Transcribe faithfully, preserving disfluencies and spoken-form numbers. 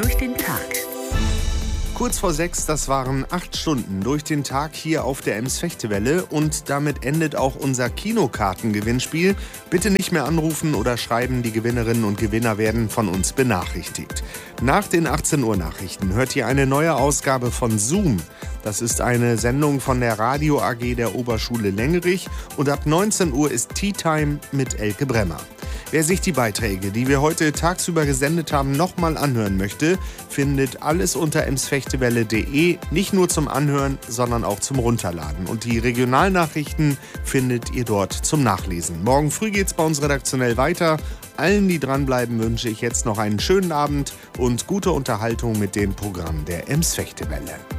durch den Tag. Kurz vor sechs, das waren acht Stunden durch den Tag hier auf der Ems-Fechtewelle und damit endet auch unser Kinokartengewinnspiel. Bitte nicht mehr anrufen oder schreiben, die Gewinnerinnen und Gewinner werden von uns benachrichtigt. Nach den achtzehn Uhr Nachrichten hört ihr eine neue Ausgabe von Zoom. Das ist eine Sendung von der Radio A G der Oberschule Lengerich und ab neunzehn Uhr ist Tea Time mit Elke Bremmer. Wer sich die Beiträge, die wir heute tagsüber gesendet haben, nochmal anhören möchte, findet alles unter emsfechtewelle punkt de, nicht nur zum Anhören, sondern auch zum Runterladen. Und die Regionalnachrichten findet ihr dort zum Nachlesen. Morgen früh geht's bei uns redaktionell weiter. Allen, die dranbleiben, wünsche ich jetzt noch einen schönen Abend und gute Unterhaltung mit dem Programm der Ems-Fechtewelle.